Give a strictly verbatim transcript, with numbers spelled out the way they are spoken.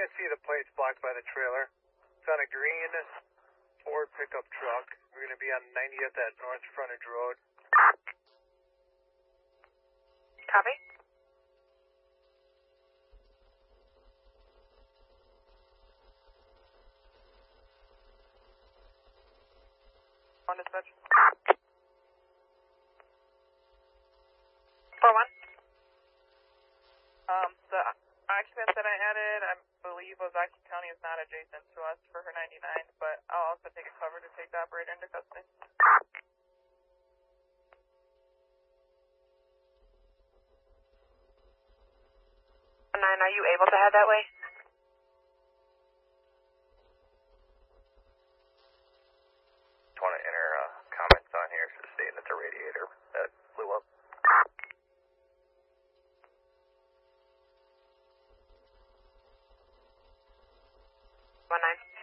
can't see the plates blocked by the trailer. It's on a green Ford pickup truck. We're going to be on ninetieth at North Frontage Road. Copy. On dispatch. four one. Um, the occupant that I added, I believe Ozaukee County is not adjacent to us for her ninety-nine, but I'll also take a cover to take the operator into custody. Nine, are you able to head that way? Just want to enter uh, comments on here, so stating that the radiator that blew up. One nine.